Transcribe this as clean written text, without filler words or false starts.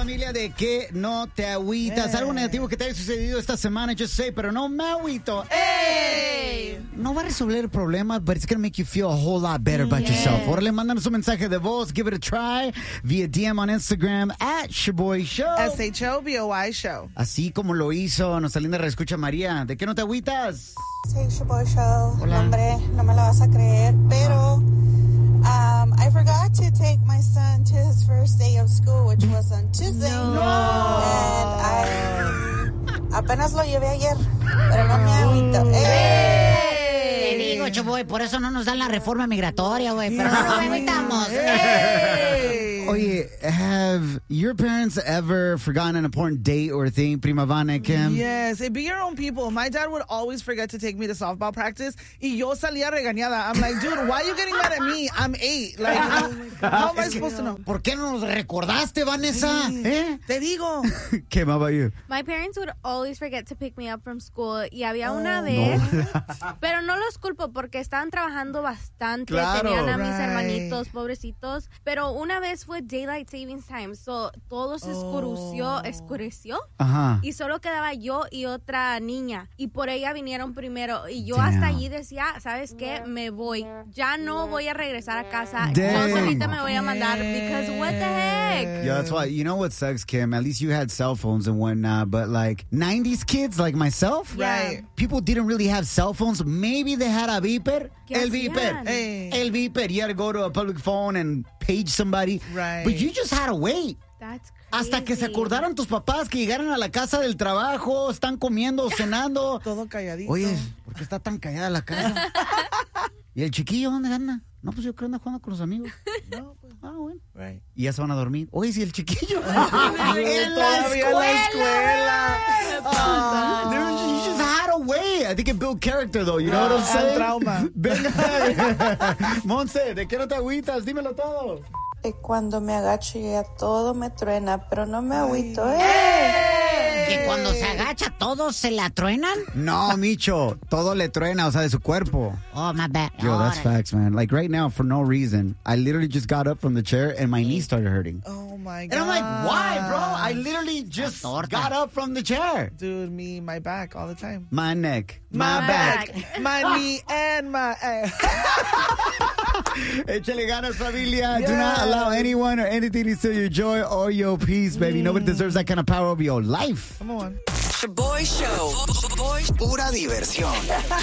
familia, de que no te agüitas. Algo negativo que te haya sucedido esta semana, yo sé, pero no me agüito. ¡Ey! No va a resolver el problema, but it's going to make you feel a whole lot better about yourself. Órale, mándanos un mensaje de voz, give it a try, via DM on Instagram, @ShaboyShow. SHOBOY Show. Así como lo hizo nuestra linda reescucha María. ¿De qué no te agüitas? Sí, Shaboy Show. Hola. Hombre, no me lo vas a creer, pero I forgot to take my son to his first day of school, which was on Tuesday. And apenas lo llevé ayer, pero no me agüito. Te digo, Choboy, por eso no nos dan la reforma migratoria, güey. Pero no nos agüitamos. Oye, have your parents ever forgotten an important date or thing, Prima Vana, Kim? Yes, it'd be your own people. My dad would always forget to take me to softball practice, y yo salía regañada. I'm like, dude, why are you getting mad at me? I'm 8. Like, how am I supposed to know? ¿Por qué no nos recordaste, Vanessa? ¿Eh? Te digo. Kim, how about you? My parents would always forget to pick me up from school. Y había una vez, pero no los culpo porque estaban trabajando bastante. Claro. Tenían a mis hermanitos, pobrecitos. Pero una vez fue Daylight Savings Time. So, todo se escureció. Ajá. Y solo quedaba yo y otra niña. Y por ella vinieron primero. Y yo Damn. hasta allí decía, ¿sabes qué? Me voy. Ya no voy a regresar a casa. Dang. Yo solita me voy a mandar. Because what the heck? Yeah, that's why. You know what sucks, Kim? At least you had cell phones and whatnot. But like 90s kids like myself, Right. people didn't really have cell phones. Maybe they had a beeper. ¿Qué El hacían? beeper. Hey. El beeper. You had to go to a public phone and page somebody. Right. But you just had to wait. That's crazy. Hasta que se acordaran tus papás que llegaran a la casa del trabajo, están comiendo, cenando. Todo calladito. Oye, ¿por qué está tan callada la casa? ¿Y el chiquillo dónde anda? No, pues yo creo que anda jugando con los amigos. No, pues. Ah, bueno. Right. Y ya se van a dormir. Oye, si el chiquillo. en Todavía en la escuela. Dude, you just had to wait. I think it built character, though. You know what I'm saying? El trauma. Venga. Monse, ¿de qué no te agüitas? Dímelo todo. Cuando me agacho ya todo me truena, pero no me agüito. Que cuando se agacha, ¿todos se la truenan? No, Micho. Todo le truena, o sea, de su cuerpo. Oh, my bad. Yo, that's Órale. facts, man. Like right now, for no reason, I literally just got up from the chair and my knee started hurting. Oh, my God. And I'm like, why, bro? I literally just torta. got up from the chair. Dude, my back all the time. My neck. My back. My knee and my ass. Échale ganas, familia. Do not allow anyone or anything to steal your joy or your peace, baby. Nobody deserves that kind of power over your life. Come on. Shaboy Show. Pura diversión.